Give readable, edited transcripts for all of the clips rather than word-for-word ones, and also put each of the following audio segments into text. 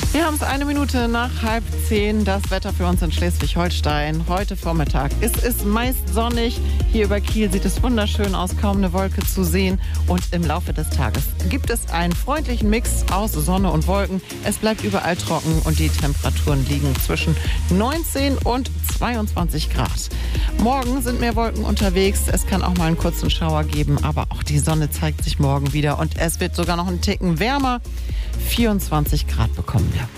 Wir haben es 9:01 Das Wetter für uns in Schleswig-Holstein. Heute Vormittag. Es ist meist sonnig. Hier über Kiel sieht es wunderschön aus, kaum eine Wolke zu sehen. Und im Laufe des Tages gibt es einen freundlichen Mix aus Sonne und Wolken. Es bleibt überall trocken und die Temperaturen liegen zwischen 19 und 22 Grad. Morgen sind mehr Wolken unterwegs. Es kann auch mal einen kurzen Schauer geben, aber auch die Sonne zeigt sich morgen wieder. Und es wird sogar noch einen Ticken wärmer. 24 Grad bekommen wir.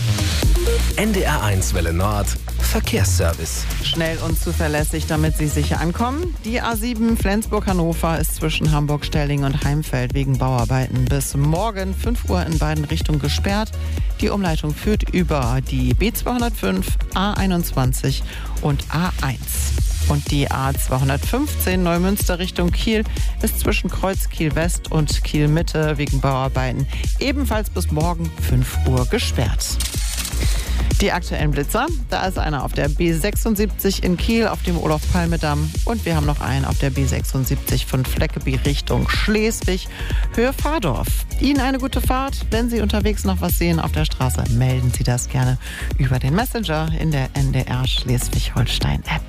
NDR1 Welle Nord. Verkehrsservice. Schnell und zuverlässig, damit Sie sicher ankommen. Die A7 Flensburg-Hannover ist zwischen Hamburg-Stelling und Heimfeld wegen Bauarbeiten bis morgen 5 Uhr in beiden Richtungen gesperrt. Die Umleitung führt über die B205, A21 und A1. Und die A215 Neumünster Richtung Kiel ist zwischen Kreuz Kiel West und Kiel Mitte wegen Bauarbeiten ebenfalls bis morgen 5 Uhr gesperrt. Die aktuellen Blitzer, da ist einer auf der B76 in Kiel auf dem Olof-Palme-Damm und wir haben noch einen auf der B76 von Fleckeby Richtung Schleswig, Höhe Fahrdorf. Ihnen eine gute Fahrt. Wenn Sie unterwegs noch was sehen auf der Straße, melden Sie das gerne über den Messenger in der NDR Schleswig-Holstein-App.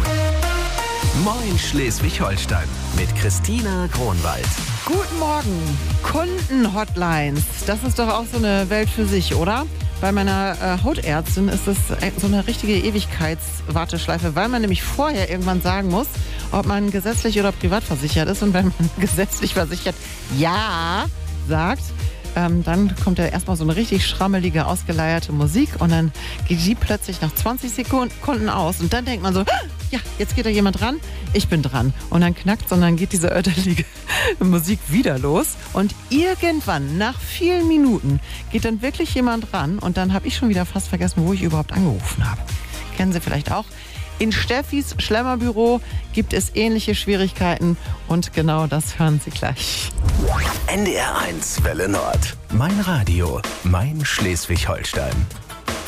Moin Schleswig-Holstein mit Christina Kronwald. Guten Morgen. Kundenhotlines. Das ist doch auch so eine Welt für sich, oder? Bei meiner Hautärztin ist es so eine richtige Ewigkeitswarteschleife, weil man nämlich vorher irgendwann sagen muss, ob man gesetzlich oder privat versichert ist. Und wenn man gesetzlich versichert ja sagt, dann kommt ja erstmal so eine richtig schrammelige, ausgeleierte Musik und dann geht die plötzlich nach 20 Sekunden aus. Und dann denkt man so, ja, jetzt geht da jemand ran, ich bin dran. Und dann knackt, sondern geht diese ötterliche Musik wieder los. Und irgendwann, nach vielen Minuten, geht dann wirklich jemand ran und dann habe ich schon wieder fast vergessen, wo ich überhaupt angerufen habe. Kennen Sie vielleicht auch? In Steffis Schlemmerbüro gibt es ähnliche Schwierigkeiten und genau das hören Sie gleich. NDR1 Welle Nord. Mein Radio, mein Schleswig-Holstein.